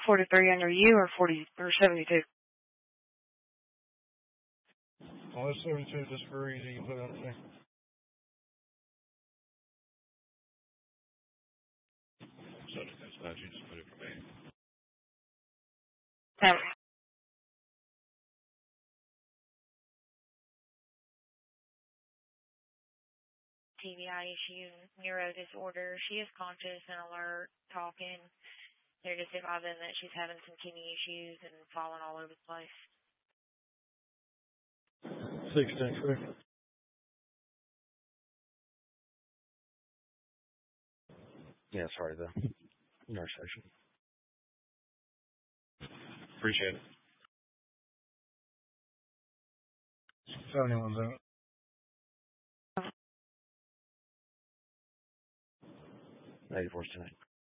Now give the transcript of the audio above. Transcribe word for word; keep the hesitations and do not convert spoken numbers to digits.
forty-three under you or forty or seventy-two? Well, that's seventy-two just for easy. You put it on the thing. So that's not you just put it for me. Um, T B I issue, neuro disorder. She is conscious and alert, talking. They're just advising that she's having some kidney issues and falling all over the place. Six X-ray. Yeah, sorry, the nurse session. Appreciate it. seventy-one's out. eighty-four's tonight.